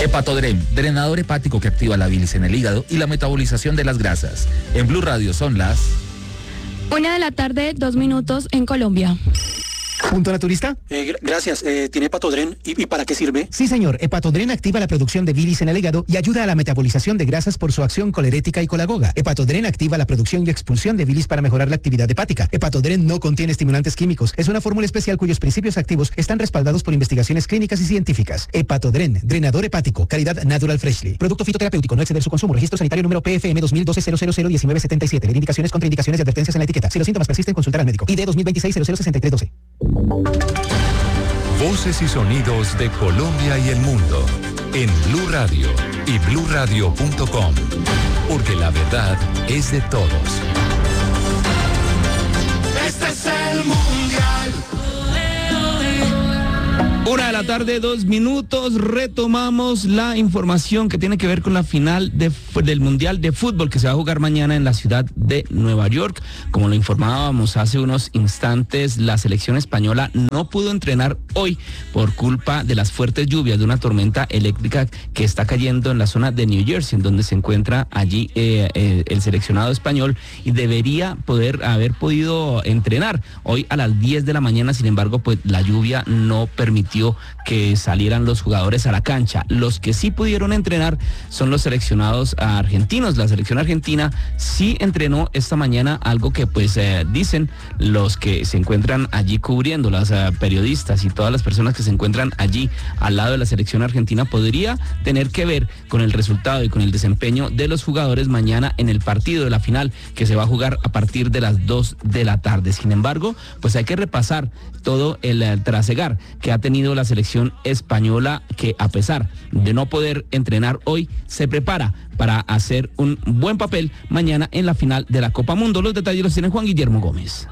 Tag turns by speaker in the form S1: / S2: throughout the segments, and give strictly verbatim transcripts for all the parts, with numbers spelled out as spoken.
S1: Hepatodren, drenador hepático que activa la bilis en el hígado y la metabolización de las grasas. En Blue Radio son las...
S2: Una de la tarde, dos minutos en Colombia.
S3: ¿Punto naturista?
S4: Eh, gracias. Eh, ¿Tiene Hepatodren? ¿Y, ¿Y para qué sirve?
S3: Sí, señor. Hepatodren activa la producción de bilis en el hígado y ayuda a la metabolización de grasas por su acción colerética y colagoga. Hepatodren activa la producción y expulsión de bilis para mejorar la actividad hepática. Hepatodren no contiene estimulantes químicos. Es una fórmula especial cuyos principios activos están respaldados por investigaciones clínicas y científicas. Hepatodren, drenador hepático, calidad Natural Freshly. Producto fitoterapéutico, no exceder su consumo. Registro sanitario número P F M dos mil doce cero cero cero diecinueve setenta y siete. Leer indicaciones, contraindicaciones y advertencias en la etiqueta. Si los síntomas persisten, consultar al médico. I D dos mil veintiséis cero cero sesenta y tres doce.
S5: Voces y sonidos de Colombia y el mundo en Blue Radio y blue radio punto com, porque la verdad es de todos.
S6: Este es el Mundial.
S7: Una de la tarde, dos minutos, retomamos la información que tiene que ver con la final de, del Mundial de Fútbol que se va a jugar mañana en la ciudad de Nueva York. Como lo informábamos hace unos instantes, la selección española no pudo entrenar hoy por culpa de las fuertes lluvias de una tormenta eléctrica que está cayendo en la zona de New Jersey, en donde se encuentra allí eh, eh, el seleccionado español, y debería poder haber podido entrenar hoy a las diez de la mañana. Sin embargo, pues la lluvia no permitió que salieran los jugadores a la cancha. Los que sí pudieron entrenar son los seleccionados argentinos. La selección argentina sí entrenó esta mañana, algo que pues eh, dicen los que se encuentran allí cubriendo, las uh, periodistas y todas las personas que se encuentran allí al lado de la selección argentina, podría tener que ver con el resultado y con el desempeño de los jugadores mañana en el partido de la final que se va a jugar a partir de las dos de la tarde. Sin embargo, pues hay que repasar todo el, el trasegar que ha tenido la selección española, que a pesar de no poder entrenar hoy, se prepara para hacer un buen papel mañana en la final de la Copa Mundo. Los detalles los tiene Juan Guillermo Gómez.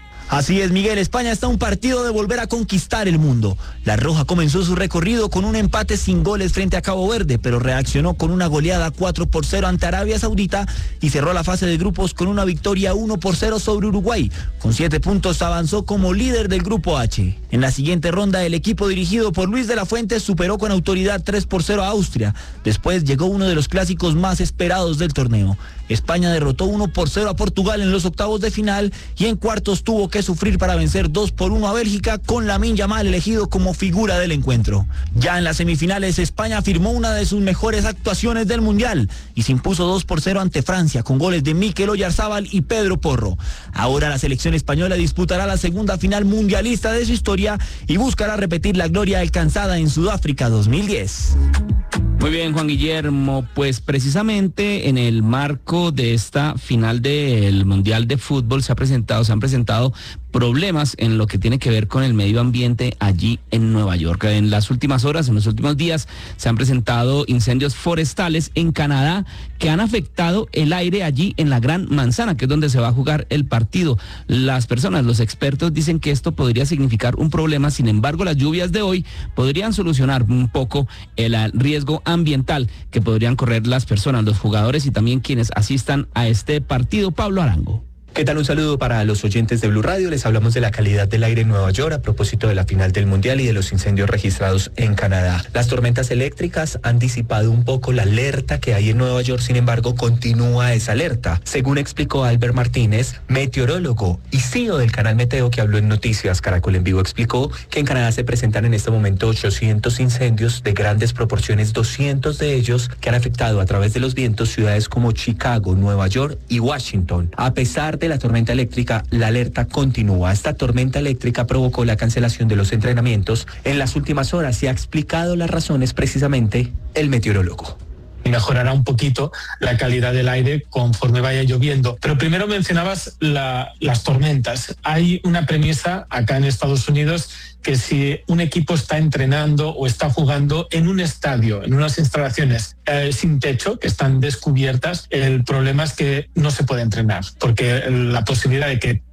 S8: Así es, Miguel. España está a un partido de volver a conquistar el mundo. La Roja comenzó su recorrido con un empate sin goles frente a Cabo Verde, pero reaccionó con una goleada cuatro por cero ante Arabia Saudita y cerró la fase de grupos con una victoria uno por cero sobre Uruguay. Con siete puntos avanzó como líder del grupo H. En la siguiente ronda, el equipo dirigido por Luis de la Fuente superó con autoridad tres por cero a Austria. Después llegó uno de los clásicos más esperados del torneo. España derrotó uno por cero a Portugal en los octavos de final y en cuartos tuvo que sufrir para vencer dos por uno a Bélgica, con Lamine Yamal elegido como figura del encuentro. Ya en las semifinales, España firmó una de sus mejores actuaciones del Mundial y se impuso dos por cero ante Francia con goles de Mikel Oyarzábal y Pedro Porro. Ahora la selección española disputará la segunda final mundialista de su historia y buscará repetir la gloria alcanzada en Sudáfrica dos mil diez.
S7: Muy bien, Juan Guillermo, pues precisamente en el marco de esta final del Mundial de Fútbol se ha presentado, se han presentado problemas en lo que tiene que ver con el medio ambiente allí en Nueva York. En las últimas horas, en los últimos días, se han presentado incendios forestales en Canadá que han afectado el aire allí en la Gran Manzana, que es donde se va a jugar el partido. Las personas, los expertos dicen que esto podría significar un problema. Sin embargo, las lluvias de hoy podrían solucionar un poco el riesgo ambiental que podrían correr las personas, los jugadores y también quienes asistan a este partido. Pablo Arango.
S9: ¿Qué tal? Un saludo para los oyentes de Blue Radio. Les hablamos de la calidad del aire en Nueva York a propósito de la final del Mundial y de los incendios registrados en Canadá. Las tormentas eléctricas han disipado un poco la alerta que hay en Nueva York, sin embargo, continúa esa alerta. Según explicó Albert Martínez, meteorólogo y C E O del canal Meteo, que habló en Noticias Caracol en Vivo, explicó que en Canadá se presentan en este momento ochocientos incendios de grandes proporciones, doscientos de ellos que han afectado a través de los vientos ciudades como Chicago, Nueva York y Washington. A pesar de la tormenta eléctrica, la alerta continúa. Esta tormenta eléctrica provocó la cancelación de los entrenamientos en las últimas horas y ha explicado las razones precisamente el meteorólogo.
S10: Mejorará un poquito la calidad del aire conforme vaya lloviendo. Pero primero mencionabas la, las tormentas. Hay una premisa acá en Estados Unidos que si un equipo está entrenando o está jugando en un estadio, en unas instalaciones eh, sin techo, que están descubiertas, el problema es que no se puede entrenar, porque la posibilidad de que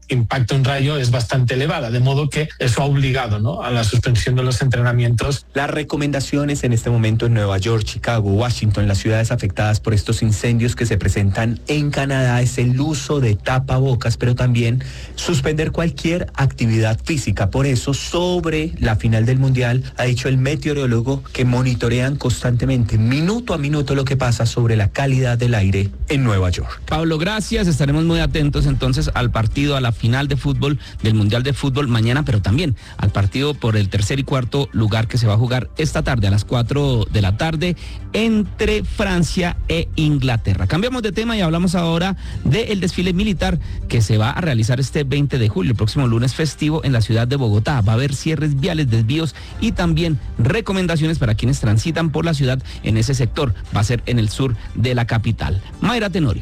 S10: impacto en rayo es bastante elevada, de modo que eso ha obligado, ¿no?, a la suspensión de los entrenamientos.
S9: Las recomendaciones en este momento en Nueva York, Chicago, Washington, las ciudades afectadas por estos incendios que se presentan en Canadá, es el uso de tapabocas, pero también suspender cualquier actividad física. Por eso, sobre la final del Mundial, ha dicho el meteorólogo que monitorean constantemente, minuto a minuto, lo que pasa sobre la calidad del aire en Nueva York.
S7: Pablo, gracias. Estaremos muy atentos entonces al partido, a la final de fútbol del Mundial de Fútbol mañana, pero también al partido por el tercer y cuarto lugar que se va a jugar esta tarde a las cuatro de la tarde entre Francia e Inglaterra. Cambiamos de tema y hablamos ahora del desfile militar que se va a realizar este veinte de julio, el próximo lunes festivo en la ciudad de Bogotá. Va a haber cierres viales, desvíos y también recomendaciones para quienes transitan por la ciudad en ese sector. Va a ser en el sur de la capital. Mayra Tenorio.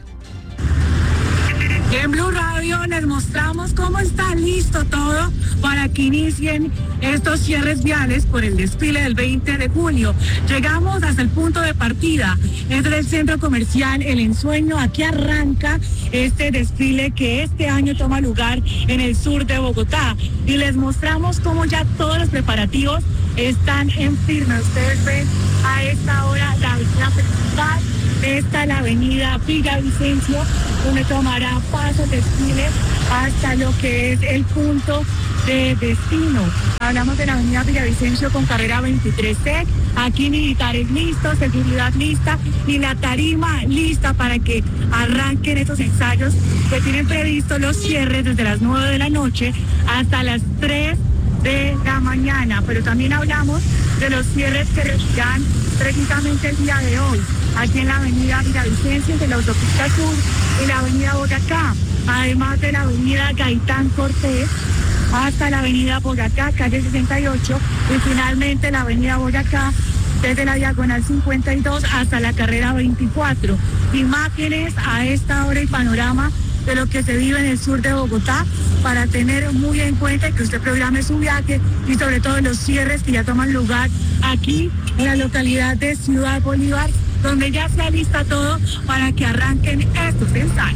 S11: En Blue Radio les mostramos cómo está listo todo para que inicien estos cierres viales por el desfile del veinte de julio. Llegamos hasta el punto de partida, es el centro comercial El Ensueño. Aquí arranca este desfile que este año toma lugar en el sur de Bogotá. Y les mostramos cómo ya todos los preparativos están en firme. Ustedes ven a esta hora la avenida principal. Esta es la avenida Villavicencio, donde tomará paso el desfile hasta lo que es el punto de destino. Hablamos de la avenida Villavicencio con carrera veintitrés C, aquí militares listos, seguridad lista y la tarima lista para que arranquen estos ensayos que tienen previsto los cierres desde las nueve de la noche hasta las tres de la mañana. Pero también hablamos de los cierres que regirán precisamente el día de hoy, aquí en la avenida Villavicencio, de la autopista Sur y la avenida Boyacá, además de la avenida Gaitán Cortés hasta la avenida Boyacá, calle sesenta y ocho, y finalmente la avenida Boyacá desde la diagonal cincuenta y dos hasta la carrera veinticuatro. Imágenes a esta hora y panorama de lo que se vive en el sur de Bogotá, para tener muy en cuenta que usted programe su viaje y sobre todo los cierres que ya toman lugar aquí en la localidad de Ciudad Bolívar, donde ya se alista todo para que arranquen estos ensayos.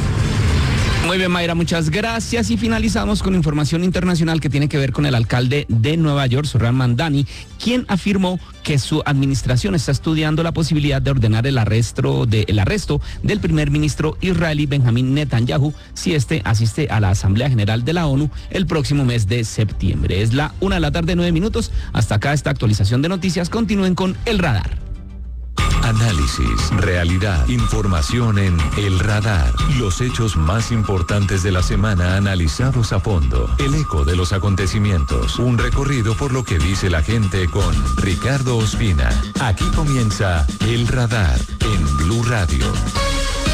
S7: Muy bien, Mayra, muchas gracias. Y finalizamos con información internacional que tiene que ver con el alcalde de Nueva York, Zohran Mamdani, quien afirmó que su administración está estudiando la posibilidad de ordenar el arresto, de, el arresto del primer ministro israelí Benjamín Netanyahu si este asiste a la Asamblea General de la ONU el próximo mes de septiembre. Es la una de la tarde, nueve minutos. Hasta acá esta actualización de noticias. Continúen con El Radar.
S5: Análisis, realidad, información en El Radar. Los hechos más importantes de la semana analizados a fondo. El eco de los acontecimientos. Un recorrido por lo que dice la gente con Ricardo Ospina. Aquí comienza El Radar en Blue Radio.